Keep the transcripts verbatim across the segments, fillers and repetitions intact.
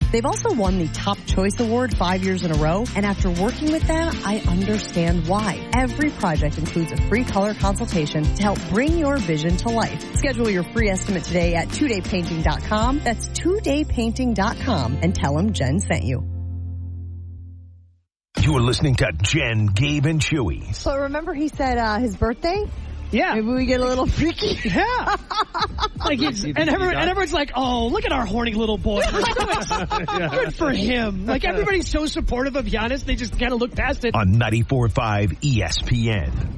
They've also won the Top Choice Award five years in a row, and after working with them, I understand why. Every project includes a free color consultation to help bring your vision to life. Schedule your free estimate today at two day painting dot com. That's two day painting dot com, and tell them Jen sent you. You are listening to Jen, Gabe, and Chewy. So remember he said uh, his birthday? Yeah. Maybe we get a little freaky. Yeah. Like it's, and, everyone, and everyone's like, oh, look at our horny little boy. Good for him. Like, everybody's so supportive of Giannis, they just kind of look past it. On ninety-four point five E S P N.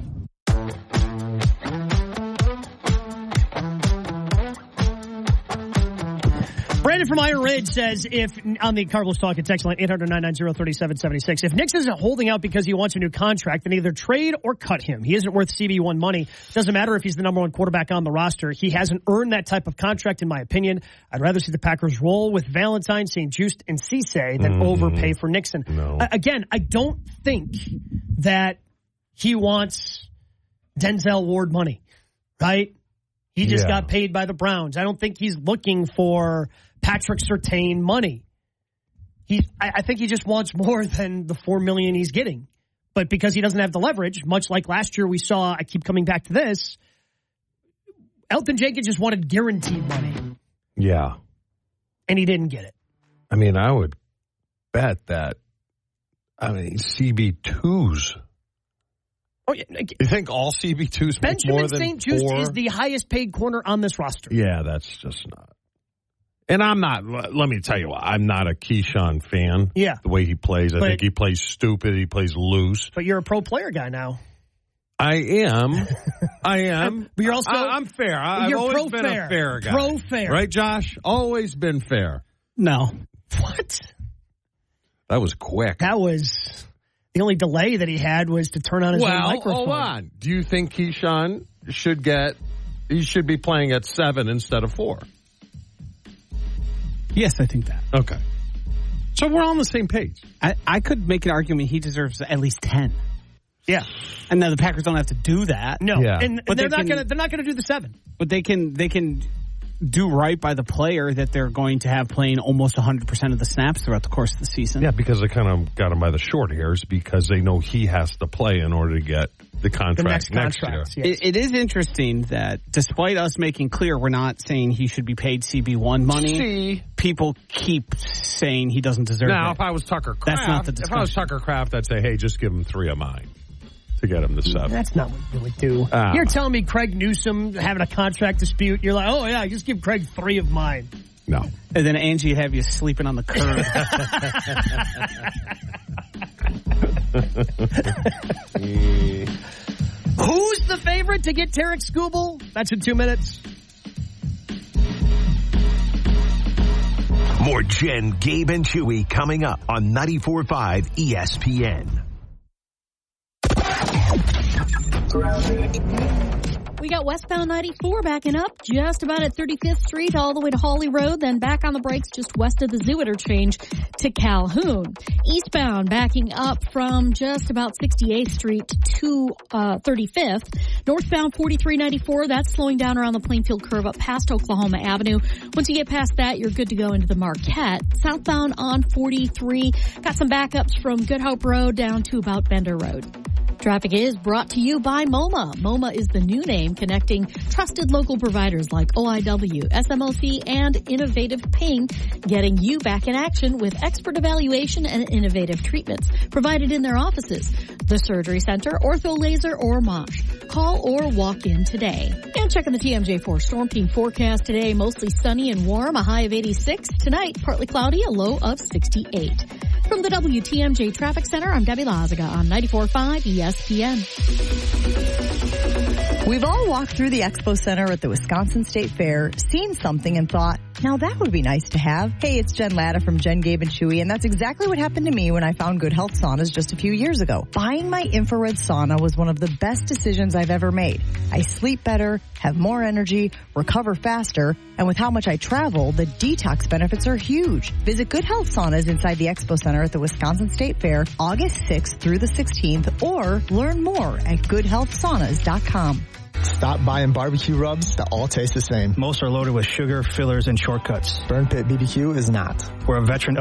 Brandon from Iron Ridge says, if on the Cardinals Talk, it's excellent, eight hundred, nine nine zero, three seven seven six. If Nix isn't holding out because he wants a new contract, then either trade or cut him. He isn't worth C B one money. Doesn't matter if he's the number one quarterback on the roster. He hasn't earned that type of contract, in my opinion. I'd rather see the Packers roll with Valentine, Saint Just, and Cisse than mm-hmm. overpay for Nixon. No. Uh, again, I don't think that he wants Denzel Ward money, right? He just yeah. got paid by the Browns. I don't think he's looking for Patrick Surtain money. He, I, I think he just wants more than the four million he's getting. But because he doesn't have the leverage, much like last year we saw, I keep coming back to this, Elgton Jenkins just wanted guaranteed money. Yeah. And he didn't get it. I mean, I would bet that, I mean, C B twos. Oh, yeah. You think all C B twos make more than Benjamin Saint Just four? is the highest paid corner on this roster. Yeah, that's just not. And I'm not, let me tell you what, I'm not a Keyshawn fan. Yeah. The way he plays. I but, think he plays stupid. He plays loose. But you're a pro player guy now. I am. I am. But you're also. I, I'm fair. I, you're I've always pro been fair. a fair guy. Pro fair. Right, Josh? Always been fair. No. What? That was quick. That was. The only delay that he had was to turn on his well, own microphone. Hold on. Do you think Keyshawn should get, he should be playing at seven instead of four? Yes, I think that. Okay. So we're all on the same page. I, I could make an argument he deserves at least ten. Yeah. And now the Packers don't have to do that. No. Yeah. And but they're they not can, gonna they're not gonna do the seven. But they can they can do right by the player that they're going to have playing almost one hundred percent of the snaps throughout the course of the season. Yeah, because they kind of got him by the short hairs because they know he has to play in order to get the contract the next, next contract, year. Yes. It, it is interesting that despite us making clear we're not saying he should be paid C B one money, See? people keep saying he doesn't deserve it. Now, if I was Tucker Kraft, That's not the if I was Tucker Kraft, I'd say, hey, just give him three of mine to get him to seven. That's not what you would do. Uh, You're telling me Craig Newsome having a contract dispute, you're like, oh, yeah, just give Craig three of mine. No. And then Angie would have you sleeping on the curb. Who's the favorite to get Tarek Skubal? That's in two minutes. More Jen, Gabe, and Chewy coming up on ninety-four point five E S P N. We got westbound ninety-four backing up just about at thirty-fifth Street all the way to Hawley Road, then back on the brakes just west of the Zoo Interchange to Calhoun. Eastbound backing up from just about sixty-eighth Street to uh, thirty-fifth. Northbound forty-three ninety-four, that's slowing down around the Plainfield curve up past Oklahoma Avenue. Once you get past that, you're good to go into the Marquette. Southbound on forty-three, got some backups from Good Hope Road down to about Bender Road. Traffic is brought to you by MoMA. MoMA is the new name connecting trusted local providers like O I W, S M O C, and Innovative Ping, getting you back in action with expert evaluation and innovative treatments provided in their offices. The Surgery Center, Ortho Laser, or Mosh. Call or walk in today. And checking the T M J four Storm Team forecast today, mostly sunny and warm, a high of eighty-six. Tonight, partly cloudy, a low of sixty-eight. From the W T M J Traffic Center, I'm Debbie Lazaga on ninety-four point five E S P N. We've all walked through the Expo Center at the Wisconsin State Fair, seen something and thought, now that would be nice to have. Hey, it's Jen Latta from Jen, Gabe, and Chewy, and that's exactly what happened to me when I found Good Health Saunas just a few years ago. Buying my infrared sauna was one of the best decisions I've ever made. I sleep better, have more energy, recover faster, and with how much I travel, the detox benefits are huge. Visit Good Health Saunas inside the Expo Center at the Wisconsin State Fair, August sixth through the sixteenth, or learn more at good health saunas dot com. Stop buying barbecue rubs that all taste the same. Most are loaded with sugar, fillers, and shortcuts. Burn Pit B B Q is not. We're a veteran